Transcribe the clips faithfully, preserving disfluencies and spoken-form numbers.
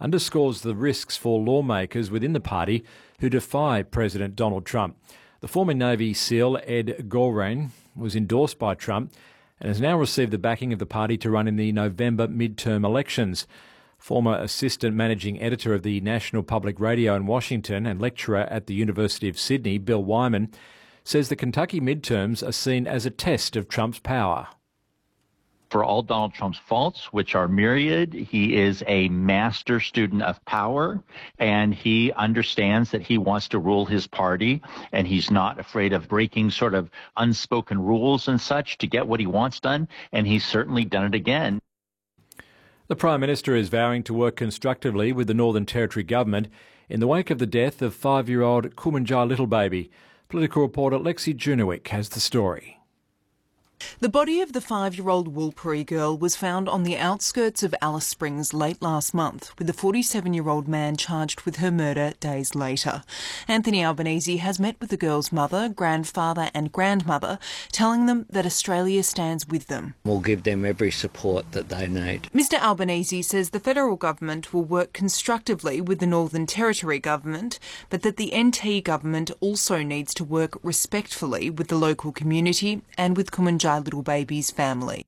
underscores the risks for lawmakers within the party who defy President Donald Trump. The former Navy SEAL Ed Goldrein was endorsed by Trump and has now received the backing of the party to run in the November midterm elections. Former assistant managing editor of the National Public Radio in Washington and lecturer at the University of Sydney, Bill Wyman, says the Kentucky midterms are seen as a test of Trump's power. For all Donald Trump's faults, which are myriad, he is a master student of power, and he understands that he wants to rule his party, and he's not afraid of breaking sort of unspoken rules and such to get what he wants done, and he's certainly done it again. The Prime Minister is vowing to work constructively with the Northern Territory government in the wake of the death of five-year-old Kumanjai Littlebaby. Political reporter Lexi Junowik has the story. The body of the five-year-old Woolpiri girl was found on the outskirts of Alice Springs late last month, with a forty-seven-year-old man charged with her murder days later. Anthony Albanese has met with the girl's mother, grandfather and grandmother, telling them that Australia stands with them. We'll give them every support that they need. Mister Albanese says the federal government will work constructively with the Northern Territory government, but that the N T government also needs to work respectfully with the local community and with Kumanjai Littlebaby's family.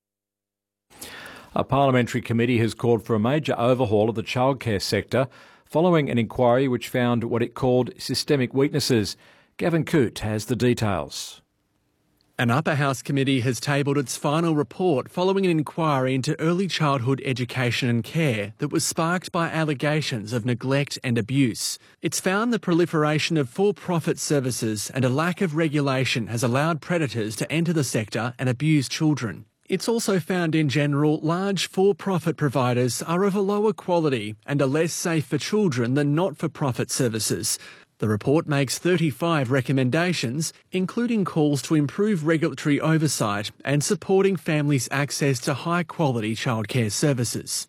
A parliamentary committee has called for a major overhaul of the childcare sector following an inquiry which found what it called systemic weaknesses. Gavin Coote has the details. An upper house committee has tabled its final report following an inquiry into early childhood education and care that was sparked by allegations of neglect and abuse. It's found the proliferation of for-profit services and a lack of regulation has allowed predators to enter the sector and abuse children. It's also found in general large for-profit providers are of a lower quality and are less safe for children than not-for-profit services. The report makes thirty-five recommendations, including calls to improve regulatory oversight and supporting families' access to high-quality childcare services.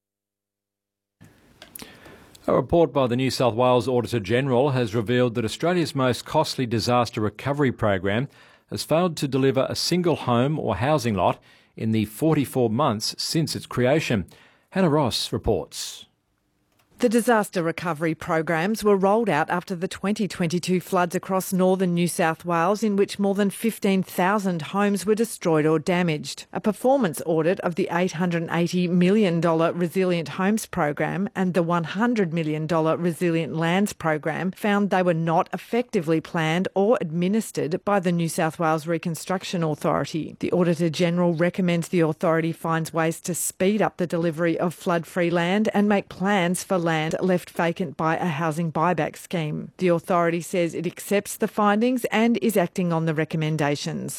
A report by the New South Wales Auditor-General has revealed that Australia's most costly disaster recovery program has failed to deliver a single home or housing lot in the forty-four months since its creation. Hannah Ross reports. The disaster recovery programs were rolled out after the twenty twenty-two floods across northern New South Wales, in which more than fifteen thousand homes were destroyed or damaged. A performance audit of the eight hundred eighty million dollars Resilient Homes program and the one hundred million dollars Resilient Lands program found they were not effectively planned or administered by the New South Wales Reconstruction Authority. The Auditor-General recommends the authority finds ways to speed up the delivery of flood-free land and make plans for land left vacant by a housing buyback scheme. The authority says it accepts the findings and is acting on the recommendations.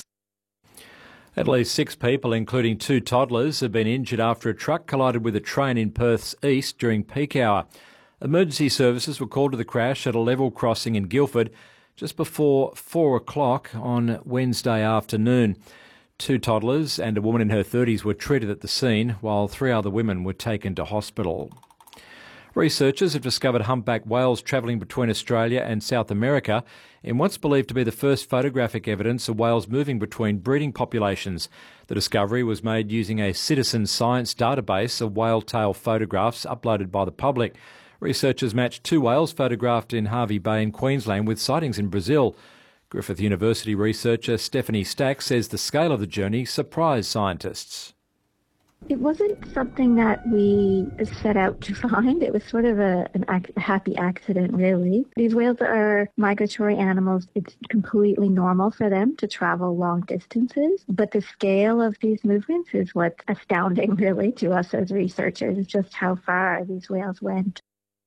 At least six people, including two toddlers, have been injured after a truck collided with a train in Perth's east during peak hour. Emergency services were called to the crash at a level crossing in Guildford just before four o'clock on Wednesday afternoon. Two toddlers and a woman in her thirties were treated at the scene, while three other women were taken to hospital. Researchers have discovered humpback whales travelling between Australia and South America in what's believed to be the first photographic evidence of whales moving between breeding populations. The discovery was made using a citizen science database of whale tail photographs uploaded by the public. Researchers matched two whales photographed in Hervey Bay in Queensland with sightings in Brazil. Griffith University researcher Stephanie Stack says the scale of the journey surprised scientists. It wasn't something that we set out to find. It was sort of a, an ac- a happy accident, really. These whales are migratory animals. It's completely normal for them to travel long distances. But the scale of these movements is what's astounding, really, to us as researchers, just how far these whales went.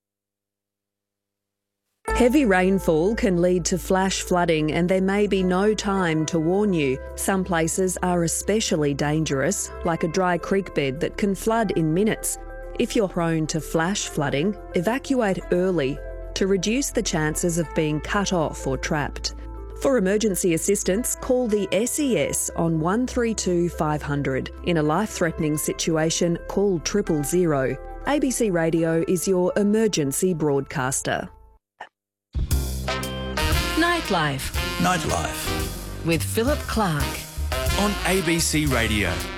Heavy rainfall can lead to flash flooding, and there may be no time to warn you. Some places are especially dangerous, like a dry creek bed that can flood in minutes. If you're prone to flash flooding, evacuate early to reduce the chances of being cut off or trapped. For emergency assistance, call the S E S on one three two five hundred. In a life-threatening situation, call triple zero. A B C Radio is your emergency broadcaster. Nightlife. Nightlife. With Philip Clark. On A B C Radio.